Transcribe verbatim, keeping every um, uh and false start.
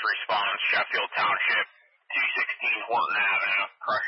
response, Sheffield Township, two sixteen Horton Avenue, correction.